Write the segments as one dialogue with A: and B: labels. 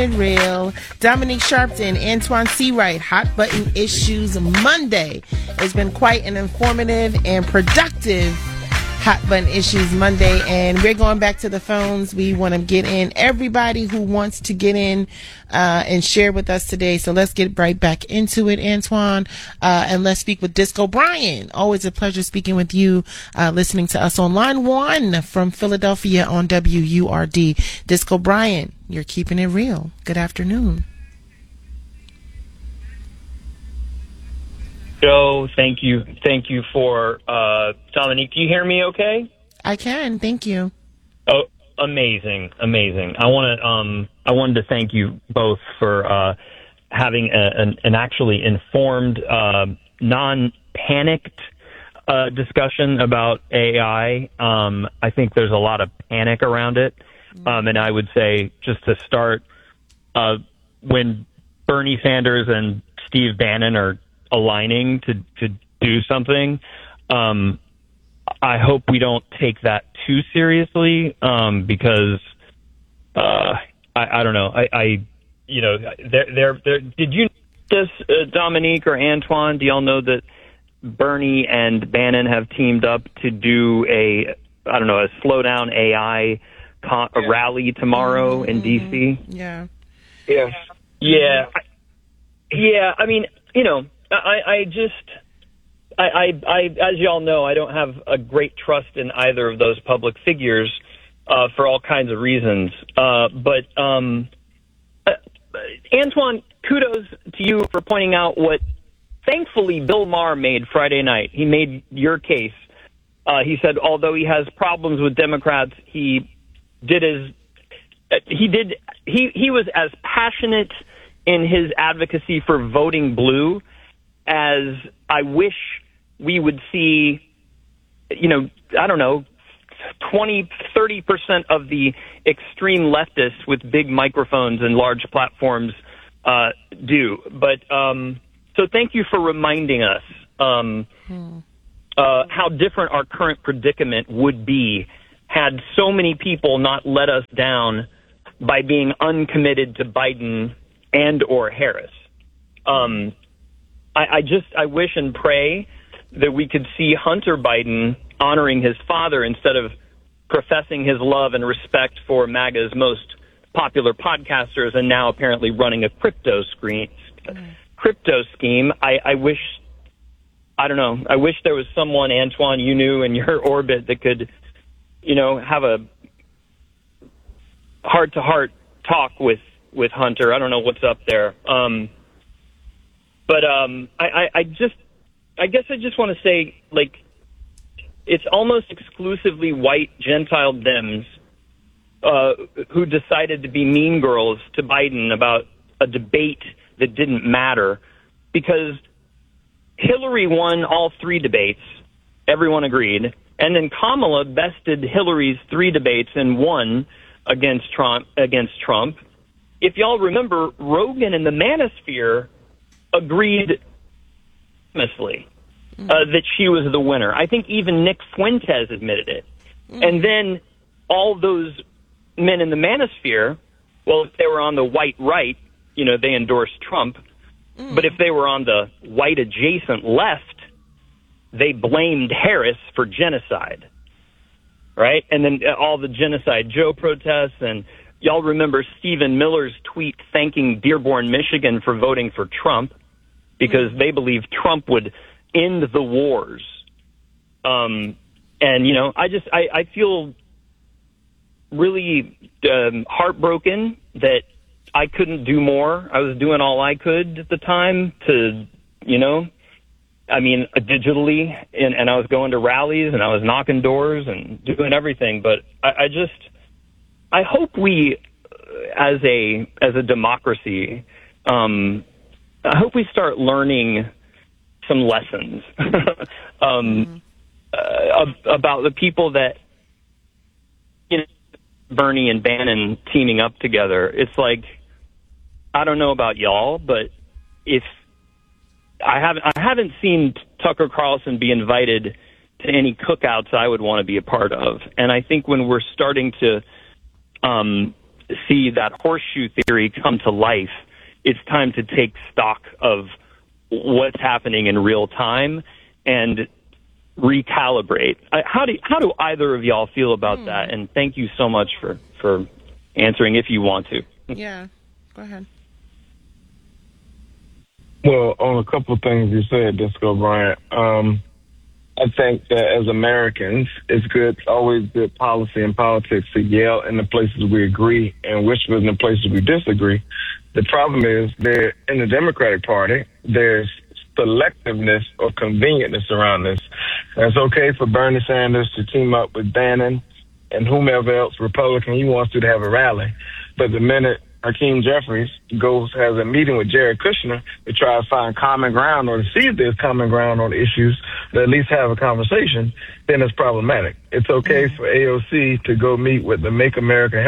A: Real. Dominique Sharpton, Antoine Seawright, Hot Button Issues Monday. It's been quite an informative and productive Hot Button Issues Monday, and we're going back to the phones. We want to get in everybody who wants to get in and share with us today. So let's get right back into it, Antoine, and let's speak with Disco Brian. Always a pleasure speaking with you, listening to us on line 1 from Philadelphia on WURD. Disco Brian, you're keeping it real. Good afternoon.
B: Joe, thank you for Dominique. Do you hear me okay?
A: I can, thank you.
B: Oh, amazing. I wanted to thank you both for having an actually informed, non-panicked discussion about AI. I think there's a lot of panic around it, and I would say, just to start, when Bernie Sanders and Steve Bannon are aligning to do something, I hope we don't take that too seriously, because I don't know. Did you know this, Dominique or Antoine? Do y'all know that Bernie and Bannon have teamed up to do a slow down AI rally tomorrow in DC?
A: Yeah.
B: I mean, I as y'all know, I don't have a great trust in either of those public figures for all kinds of reasons. But Antoine, kudos to you for pointing out what, thankfully, Bill Maher made Friday night. He made your case. He said, although he has problems with Democrats, he was as passionate in his advocacy for voting blue as I wish we would see, 20, 30% of the extreme leftists with big microphones and large platforms do. But so thank you for reminding us how different our current predicament would be had so many people not let us down by being uncommitted to Biden and or Harris. I wish and pray that we could see Hunter Biden honoring his father instead of professing his love and respect for MAGA's most popular podcasters and now apparently running a crypto scheme. I wish there was someone, Antoine, you knew in your orbit that could, have a heart-to-heart talk with Hunter. I don't know what's up there. But I guess I just want to say, it's almost exclusively white Gentile Dems who decided to be mean girls to Biden about a debate that didn't matter, because Hillary won all 3 debates. Everyone agreed. And then Kamala bested Hillary's 3 debates and won against Trump. If y'all remember, Rogan and the Manosphere agreed famously that she was the winner. I think even Nick Fuentes admitted it. And then all those men in the Manosphere, well, if they were on the white right, they endorsed Trump. But if they were on the white adjacent left, they blamed Harris for genocide. Right? And then all the Genocide Joe protests, and y'all remember Stephen Miller's tweet thanking Dearborn, Michigan for voting for Trump because they believe Trump would end the wars. And, I feel really heartbroken that I couldn't do more. I was doing all I could at the time to, digitally, and I was going to rallies and I was knocking doors and doing everything. But I hope we, as a democracy, I hope we start learning some lessons about the people that, Bernie and Bannon teaming up together. It's like, I don't know about y'all, but if I haven't seen Tucker Carlson be invited to any cookouts I would want to be a part of. And I think when we're starting to see that horseshoe theory come to life, it's time to take stock of what's happening in real time and recalibrate. How do either of y'all feel about that? And thank you so much for answering if you want to.
A: Yeah, go ahead.
C: Well, on a couple of things you said, Disco Bryant, I think that as Americans, it's always good policy and politics to yell in the places we agree and whisper in the places we disagree. The problem is that in the Democratic Party, there's selectiveness or convenientness around this. And it's okay for Bernie Sanders to team up with Bannon and whomever else Republican he wants to have a rally. But the minute Hakeem Jeffries has a meeting with Jared Kushner to try to find common ground or to see if there's common ground on issues, to at least have a conversation, then it's problematic. It's okay for AOC to go meet with the Make America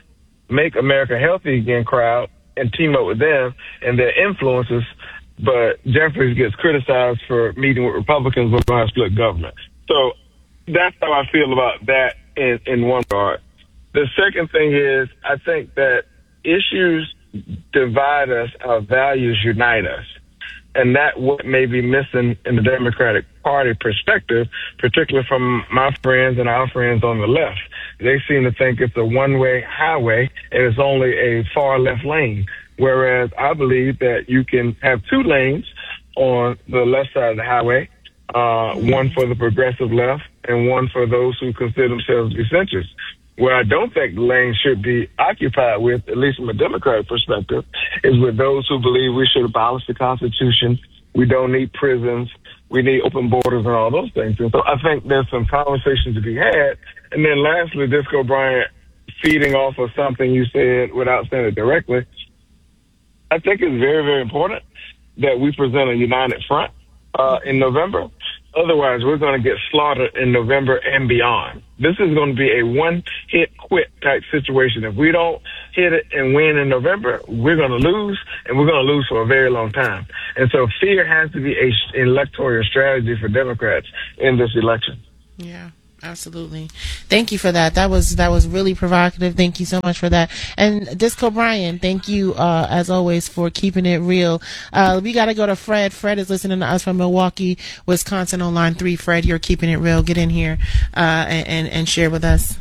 C: Healthy Again crowd and team up with them and their influences, but Jeffries gets criticized for meeting with Republicans when going to split government. So that's how I feel about that in one regard. The second thing is, I think that issues divide us, our values unite us. And that what may be missing in the Democratic Party perspective, particularly from my friends and our friends on the left. They seem to think it's a one-way highway and it's only a far left lane, whereas I believe that you can have two lanes on the left side of the highway, one for the progressive left and one for those who consider themselves to be centrists. Where I don't think the lane should be occupied with, at least from a Democratic perspective, is with those who believe we should abolish the Constitution, we don't need prisons, we need open borders and all those things. And so I think there's some conversations to be had. And then lastly, Disco Bryant, feeding off of something you said without saying it directly, I think it's very, very important that we present a united front in November. Otherwise, we're going to get slaughtered in November and beyond. This is going to be a one-hit quit type situation. If we don't hit it and win in November, we're going to lose, and we're going to lose for a very long time. And so fear has to be an electoral strategy for Democrats in this election.
A: Yeah. Absolutely. Thank you for that. That was really provocative. Thank you so much for that. And Disco Brian, thank you, as always, for keeping it real. We got to go to Fred. Fred is listening to us from Milwaukee, Wisconsin on line 3. Fred, you're keeping it real. Get in here, and share with us.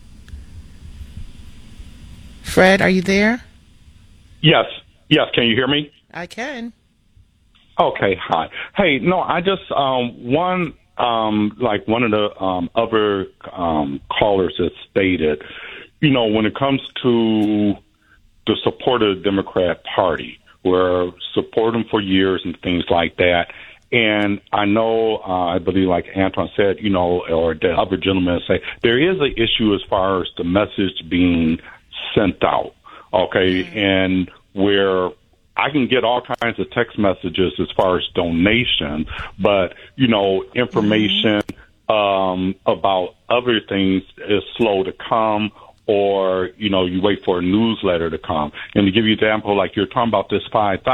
A: Fred, are you there?
D: Yes. Can you hear me?
A: I can.
D: Okay. Hi. Hey, no, I just, like one of the other callers has stated, when it comes to the support of the Democrat Party, we're supporting for years and things like that. And I know, I believe, like Antoine said, or the other gentleman say, there is an issue as far as the message being sent out, okay, and where I can get all kinds of text messages as far as donation, but, information about other things is slow to come, or, you wait for a newsletter to come. And to give you an example, like you're talking about this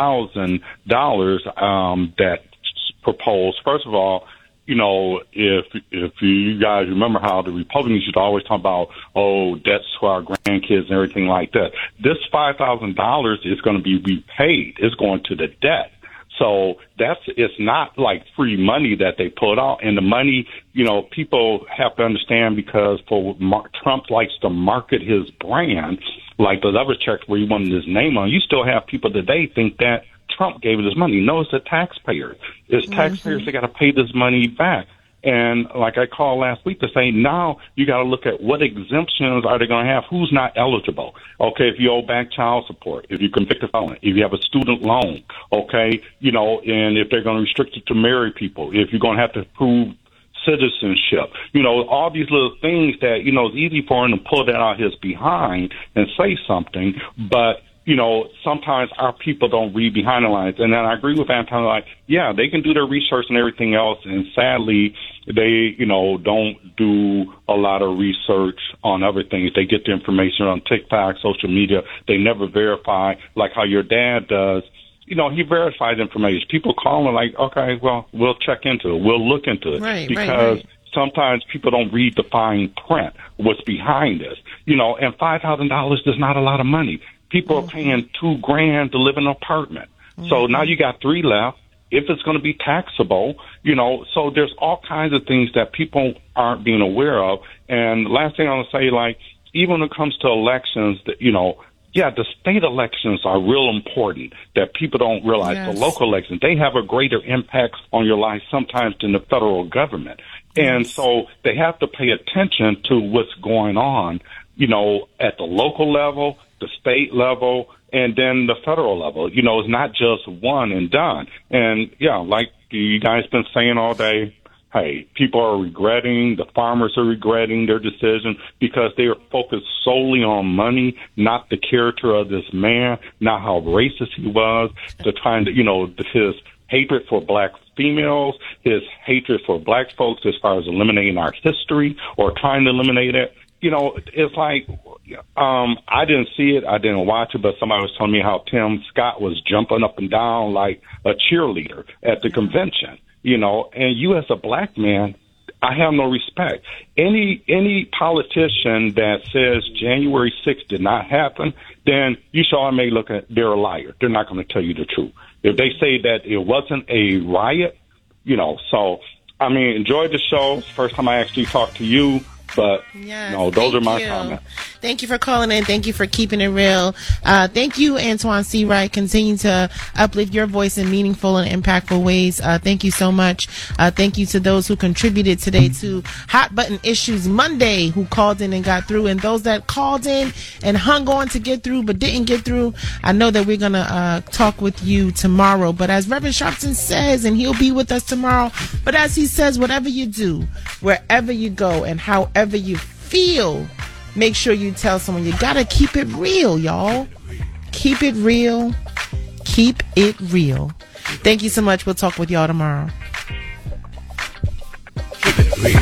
D: $5,000 that's proposed, first of all, if you guys remember how the Republicans used to always talk about, debts to our grandkids and everything like that. This $5,000 is going to be repaid. It's going to the debt. So it's not like free money that they put out. And the money, people have to understand, because Trump likes to market his brand, like those other checks where he wanted his name on. You still have people today think that Trump gave this money. No, it's the taxpayers. It's taxpayers that got to pay this money back. And like I called last week to say, now you got to look at what exemptions are they going to have, who's not eligible. Okay, if you owe back child support, if you convict a felon, if you have a student loan, okay, and if they're going to restrict it to married people, if you're going to have to prove citizenship, all these little things that, it's easy for him to pull that out his behind and say something, but sometimes our people don't read behind the lines. And then I agree with Anton, they can do their research and everything else. And sadly, they, don't do a lot of research on other things. They get the information on TikTok, social media. They never verify, like how your dad does. He verifies information. People call him okay, well, we'll check into it. We'll look into it.
A: Right.
D: sometimes people don't read the fine print, what's behind this, you know, and $5,000 is not a lot of money. People are paying $2,000 to live in an apartment. So now you got 3 left. If it's going to be taxable, you know, so there's all kinds of things that people aren't being aware of. And last thing I want to say, like, even when it comes to elections, that, you know, yeah, the state elections are real important that people don't realize. Yes. The local elections, they have a greater impact on your life sometimes than the federal government. And so they have to pay attention to what's going on, you know, at the local level, the state level, and then the federal level. You know, it's not just one and done. And, yeah, like you guys been saying all day, hey, people are regretting, the farmers are regretting their decision because they are focused solely on money, not the character of this man, not how racist he was, to trying to, you know, his hatred for black females, his hatred for black folks as far as eliminating our history or trying to eliminate it. You know, it's like, I didn't see it, I didn't watch it, but somebody was telling me how Tim Scott was jumping up and down like a cheerleader at the convention, you know, and you as a black man, I have no respect. Any politician that says January 6th did not happen, then you should automatically look at, they're a liar. They're not going to tell you the truth. If they say that it wasn't a riot, you know, so, I mean, enjoyed the show. It's the first time I actually talked to you. But,
A: yes,
D: no, those are my comments.
A: Thank you for calling in. Thank you for keeping it real. Thank you, Antoine Seawright. Continue to uplift your voice in meaningful and impactful ways. Thank you so much. Thank you to those who contributed today to Hot Button Issues Monday, who called in and got through. And those that called in and hung on to get through but didn't get through, I know that we're going to talk with you tomorrow. But as Reverend Sharpton says, and he'll be with us tomorrow, but as he says, whatever you do, wherever you go, and however you feel, make sure you tell someone. You gotta keep it real, y'all. Keep it real. Keep it real. Thank you so much. We'll talk with y'all tomorrow. Keep it real.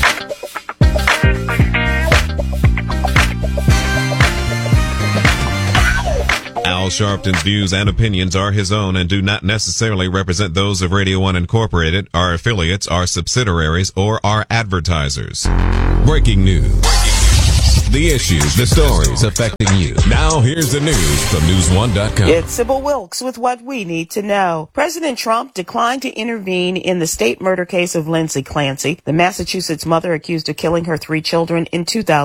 E: Al Sharpton's views and opinions are his own and do not necessarily represent those of Radio 1 Incorporated, our affiliates, our subsidiaries, or our advertisers. Breaking news. The issues, the stories affecting you. Now here's the news from News1.com.
F: It's Sybil Wilkes with what we need to know. President Trump declined to intervene in the state murder case of Lindsay Clancy, the Massachusetts mother accused of killing her 3 children in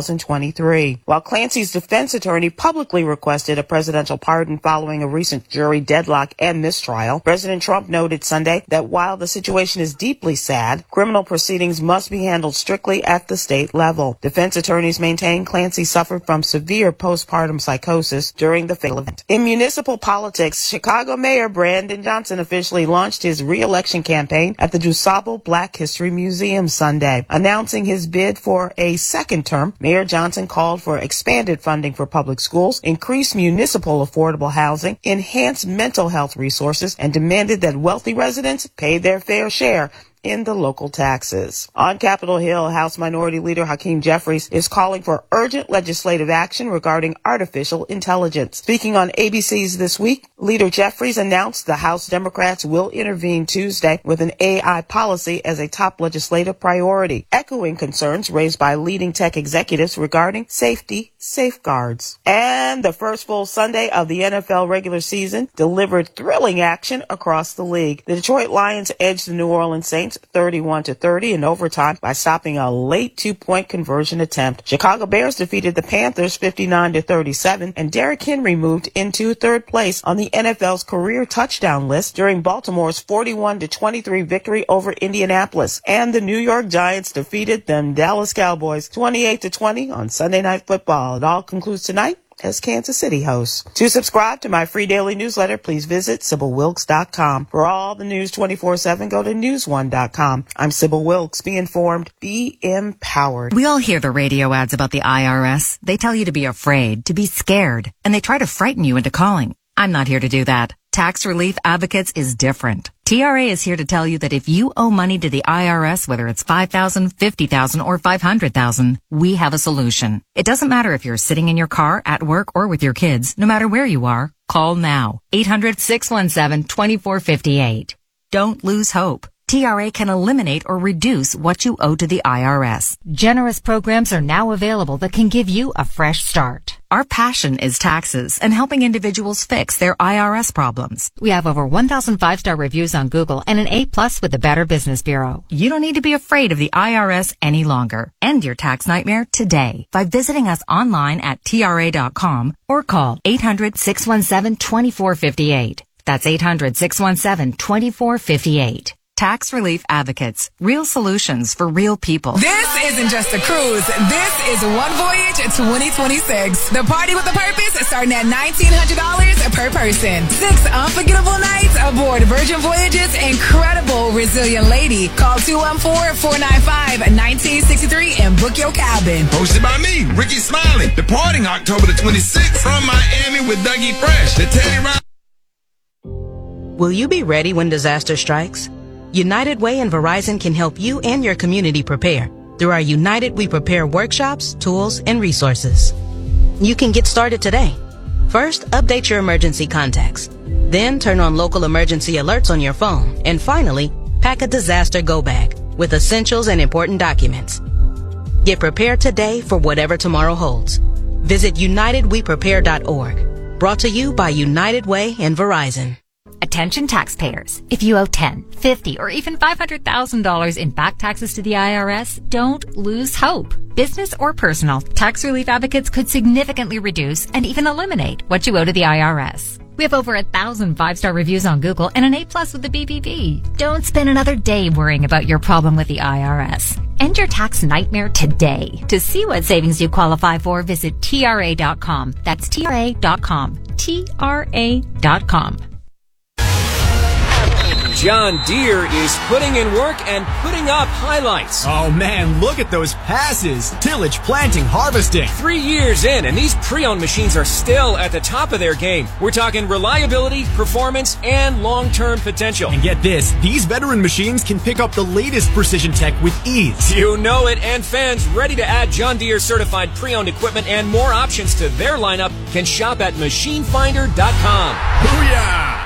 F: 2023. While Clancy's defense attorney publicly requested a presidential pardon following a recent jury deadlock and mistrial, President Trump noted Sunday that while the situation is deeply sad, criminal proceedings must be handled strictly at the state level. Defense attorneys maintain Clancy suffered from severe postpartum psychosis during the fatal event. In municipal politics, Chicago Mayor Brandon Johnson officially launched his re-election campaign at the DuSable Black History Museum Sunday. Announcing his bid for a second term, Mayor Johnson called for expanded funding for public schools, increased municipal affordable housing, enhanced mental health resources, and demanded that wealthy residents pay their fair share in the local taxes. On Capitol Hill, House Minority Leader Hakeem Jeffries is calling for urgent legislative action regarding artificial intelligence. Speaking on ABC's This Week, Leader Jeffries announced the House Democrats will intervene Tuesday with an AI policy as a top legislative priority, echoing concerns raised by leading tech executives regarding safety safeguards. And the first full Sunday of the NFL regular season delivered thrilling action across the league. The Detroit Lions edged the New Orleans Saints 31-30 in overtime by stopping a late 2-point conversion attempt. Chicago Bears defeated the Panthers 59-37, and Derrick Henry moved into third place on the NFL's career touchdown list during Baltimore's 41-23 victory over Indianapolis. And the New York Giants defeated the Dallas Cowboys 28-20 on Sunday Night Football. It all concludes tonight as Kansas City hosts. To subscribe to my free daily newsletter, please visit SybilWilkes.com. For all the news 24/7, go to News1.com. I'm Sybil Wilkes. Be informed, be empowered.
G: We all hear the radio ads about the IRS. They tell you to be afraid, to be scared, and they try to frighten you into calling. I'm not here to do that. Tax Relief Advocates is different. TRA is here to tell you that if you owe money to the IRS, whether it's $5,000, $50,000, or $500,000, we have a solution. It doesn't matter if you're sitting in your car, at work, or with your kids. No matter where you are, call now. 800-617-2458. Don't lose hope. TRA can eliminate or reduce what you owe to the IRS. Generous programs are now available that can give you a fresh start. Our passion is taxes and helping individuals fix their IRS problems. We have over 1,000 5-star reviews on Google and an A+ with the Better Business Bureau. You don't need to be afraid of the IRS any longer. End your tax nightmare today by visiting us online at TRA.com or call 800-617-2458. That's 800-617-2458. Tax Relief Advocates. Real solutions for real people.
H: This isn't just a cruise. This is One Voyage 2026. The party with a purpose starting at $1,900 per person. 6 unforgettable nights aboard Virgin Voyage's incredible Resilient Lady. Call 214-495-1963 and book your cabin.
I: Hosted by me, Ricky Smiley. Departing October the 26th from Miami with Dougie Fresh. The Teddy Ryan.
F: Will you be ready when disaster strikes? United Way and Verizon can help you and your community prepare through our United We Prepare workshops, tools, and resources. You can get started today. First, update your emergency contacts. Then, turn on local emergency alerts on your phone. And finally, pack a disaster go bag with essentials and important documents. Get prepared today for whatever tomorrow holds. Visit UnitedWePrepare.org. Brought to you by United Way and Verizon.
G: Attention taxpayers. If you owe $10, $50, or even $500,000 in back taxes to the IRS, don't lose hope. Business or personal, Tax Relief Advocates could significantly reduce and even eliminate what you owe to the IRS. We have over 1,000 5-star reviews on Google and an A+ with the BBB. Don't spend another day worrying about your problem with the IRS. End your tax nightmare today. To see what savings you qualify for, visit TRA.com. That's TRA.com. TRA.com.
J: John Deere is putting in work and putting up highlights.
K: Oh man, look at those passes. Tillage, planting, harvesting.
J: 3 years in, and these pre-owned machines are still at the top of their game. We're talking reliability, performance, and long-term potential.
K: And get this, these veteran machines can pick up the latest precision tech with ease.
J: You know it, and fans ready to add John Deere certified pre-owned equipment and more options to their lineup can shop at machinefinder.com.
K: Booyah!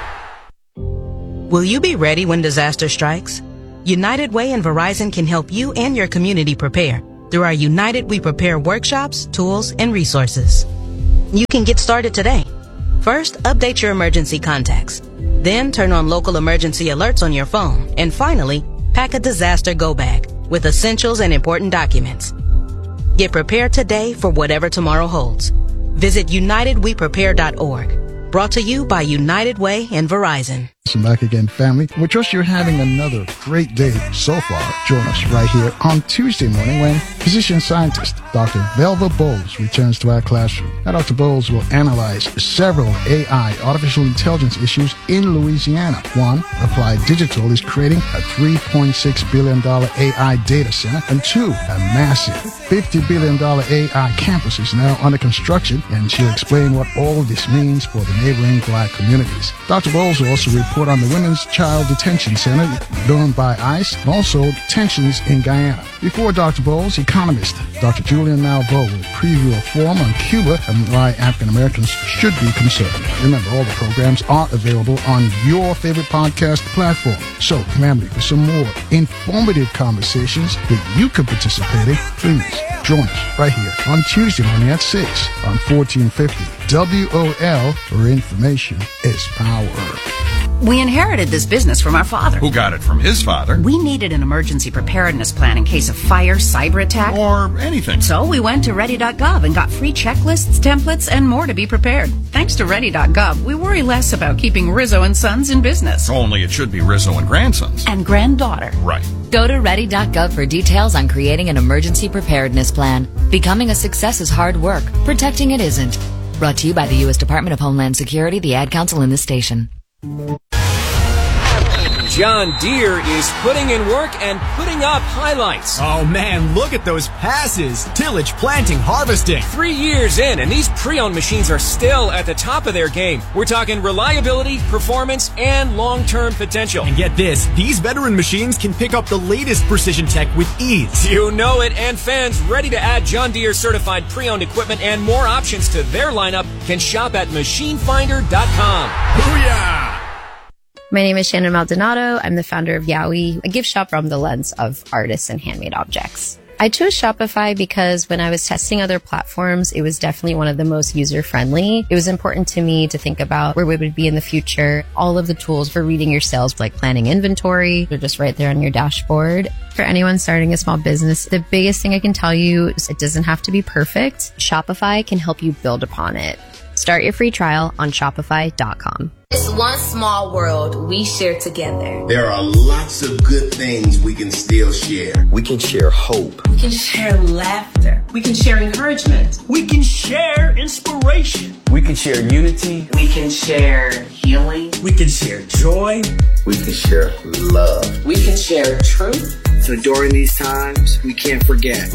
F: Will you be ready when disaster strikes? United Way and Verizon can help you and your community prepare through our United We Prepare workshops, tools, and resources. You can get started today. First, update your emergency contacts. Then, turn on local emergency alerts on your phone. And finally, pack a disaster go bag with essentials and important documents. Get prepared today for whatever tomorrow holds. Visit UnitedWePrepare.org. Brought to you by United Way and Verizon.
L: Welcome back again, family. We trust you're having another great day so far. Join us right here on Tuesday morning when physician scientist Dr. Velva Bowles returns to our classroom. Now, Dr. Bowles will analyze several AI, artificial intelligence issues in Louisiana. One, Applied Digital is creating a $3.6 billion AI data center. And two, a massive $50 billion AI campus is now under construction, and she'll explain what all this means for the neighboring black communities. Dr. Bowles will also report on the Women's Child Detention Center run by ICE, and also tensions in Guyana. Before Dr. Bowles, economist Dr. Julian Malveaux will preview a forum on Cuba and why African Americans should be concerned. Remember, all the programs are available on your favorite podcast platform. So, family, for some more informative conversations that you can participate in, please join us right here on Tuesday morning at 6 on 1450 WOL, where information is power.
M: We inherited this business from our father.
I: Who got it from his father?
M: We needed an emergency preparedness plan in case of fire, cyber attack,
I: or anything.
M: So we went to Ready.gov and got free checklists, templates, and more to be prepared. Thanks to Ready.gov, we worry less about keeping Rizzo and Sons in business.
I: Only it should be Rizzo and Grandsons.
M: And granddaughter.
I: Right.
G: Go to Ready.gov for details on creating an emergency preparedness plan. Becoming a success is hard work. Protecting it isn't. Brought to you by the U.S. Department of Homeland Security, the Ad Council, and this station.
J: John Deere is putting in work and putting up highlights.
K: Oh man, look at those passes. Tillage, planting, harvesting.
J: 3 years in, and these pre-owned machines are still at the top of their game. We're talking reliability, performance, and long-term potential.
K: And get this, these veteran machines can pick up the latest precision tech with ease.
J: You know it, and fans ready to add John Deere certified pre-owned equipment and more options to their lineup can shop at machinefinder.com.
K: Booyah!
N: My name is Shannon Maldonado. I'm the founder of Yowie, a gift shop from the lens of artists and handmade objects. I chose Shopify because when I was testing other platforms, it was definitely one of the most user-friendly. It was important to me to think about where we would be in the future. All of the tools for reading your sales, like planning inventory, they're just right there on your dashboard. For anyone starting a small business, the biggest thing I can tell you is it doesn't have to be perfect. Shopify can help you build upon it. Start your free trial on Shopify.com.
O: It's one small world we share together.
I: There are lots of good things we can still share.
P: We can share hope.
O: We can share laughter.
Q: We can share encouragement.
R: We can share inspiration.
P: We can share unity.
Q: We can share healing.
R: We can share joy.
P: We can share love.
Q: We can share truth.
S: So during these times, we can't forget